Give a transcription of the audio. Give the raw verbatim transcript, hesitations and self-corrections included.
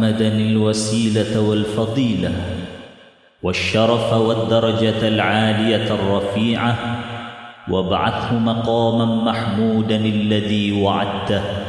محمدا الوسيلة والفضيلة والشرف والدرجة العالية الرفيعة، وابعثه مقاما محمودا الذي وعدته،